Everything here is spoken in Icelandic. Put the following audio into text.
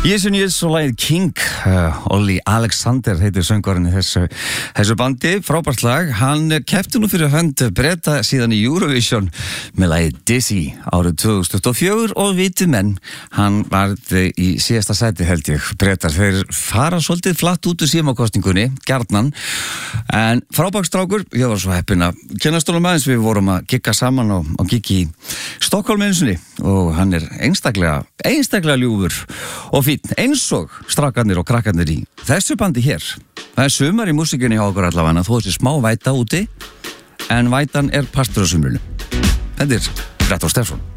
Jesús Nils og lagið King. Olli Alexander heitir söngvarinn í þessu bandi, frábært lag. Hann keppti nú fyrir hönd Breta síðan í Eurovision með lagið Dizzy árið 2024 og vitið menn, hann varð í síðasta sæti held ég. Bretar, þeir fara svolítið flatt út úr símakosningunni, gjarnan, en frábært strákur. Ég var svo heppinn að kynnast honum aðeins. Við vorum að gigga saman á giggi í Stockholm einu sinni og hann er einstaklega ljúfur og fínn, eins og strákarnir og krakkarnir í þessu bandi hér. Það er sumar í músikinni hjá okkur allavega, þó þessi smá væta úti, en vætan er partur á sumrinu. Þetta er Brett og Stefán.